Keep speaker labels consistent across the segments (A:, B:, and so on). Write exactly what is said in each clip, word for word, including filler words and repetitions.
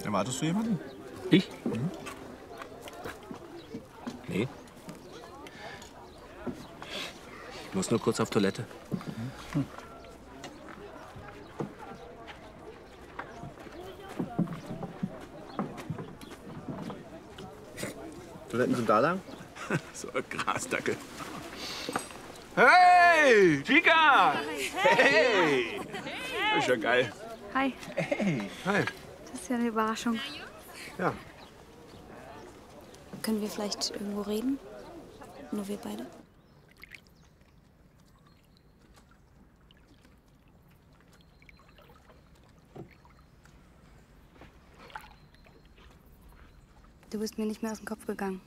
A: Erwartest du jemanden?
B: Ich? Mhm. Nee. Ich muss nur kurz auf Toilette.
A: Mhm. Toiletten sind da lang?
C: So ein Grasdackel. Hey, Chica! Hey! Das ist ja geil.
D: Hi.
C: Hey. Hi.
D: Das ist ja eine Überraschung.
C: Ja.
D: Können wir vielleicht irgendwo reden? Nur wir beide? Du bist mir nicht mehr aus dem Kopf gegangen.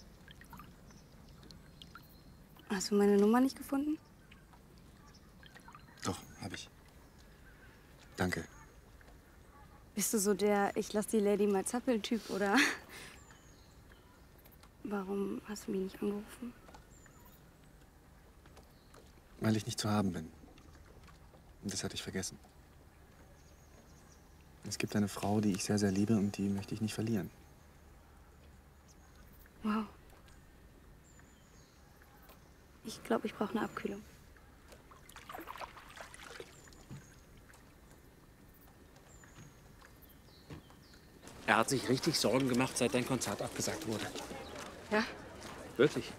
D: Hast du meine Nummer nicht gefunden?
E: Doch, hab ich. Danke.
D: Bist du so der Ich lass die Lady mal zappeln-Typ, oder? Warum hast du mich nicht angerufen?
E: Weil ich nicht zu haben bin. Und das hatte ich vergessen. Es gibt eine Frau, die ich sehr, sehr liebe und die möchte ich nicht verlieren.
D: Wow. Ich glaube, ich brauche eine Abkühlung.
B: Er hat sich richtig Sorgen gemacht, seit dein Konzert abgesagt wurde.
D: Ja?
B: Wirklich?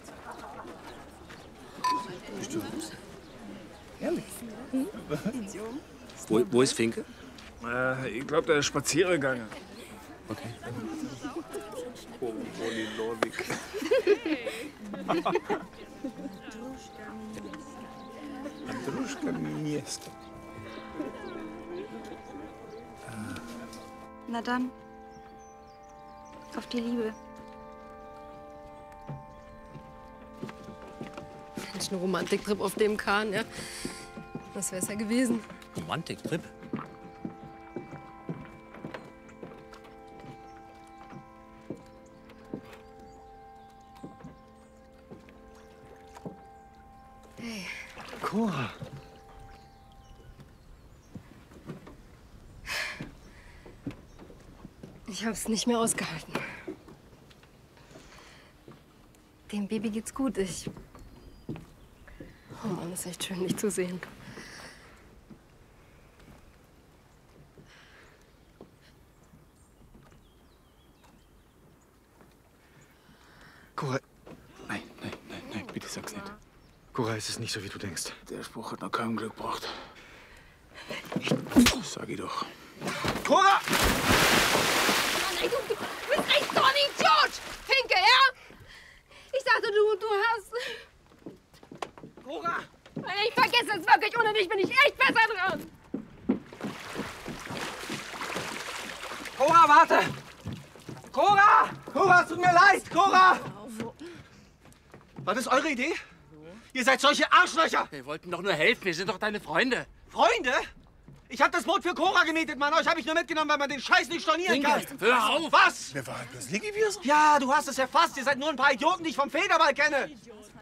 A: Bist du
B: ehrlich? Hm? Wo, wo ist Finke?
C: Äh, ich glaube, der ist spazieren gegangen.
B: Okay.
C: Oh, Molly Lorwig. Andruschka Miesta.
D: Na dann. Auf die Liebe.
F: Mensch, ein Romantiktrip auf dem Kahn, ja. Das wär's ja gewesen.
B: Romantiktrip?
F: Hey.
C: Cora.
F: Ich hab's nicht mehr ausgehalten. Dem Baby geht's gut. Ich... Oh Mann, ist echt schön, dich zu sehen.
E: Cora. Nein, nein, nein, nein, bitte sag's nicht. Cora, es ist nicht so, wie du denkst.
C: Der Spruch hat noch kein Glück gebracht. Sag ich doch.
F: Cora! Ey, du bist echt so ein Idiot! Finke, ja? Ich dachte, du, du hast...
C: Cora!
F: Ich vergesse es wirklich. Ohne dich bin ich echt besser dran.
G: Cora, warte! Cora! Cora, es tut mir leid! Cora! War das eure Idee? Ihr seid solche Arschlöcher!
B: Wir wollten doch nur helfen. Wir sind doch deine Freunde.
G: Freunde? Ich hab das Boot für Cora gemietet, Mann. Euch hab ich nur mitgenommen, weil man den Scheiß nicht stornieren kann.
B: Hör auf!
G: Was?
A: Wer war das? Ligibier?
G: Ja, du hast es erfasst. Ihr seid nur ein paar Idioten, die ich vom Federball kenne.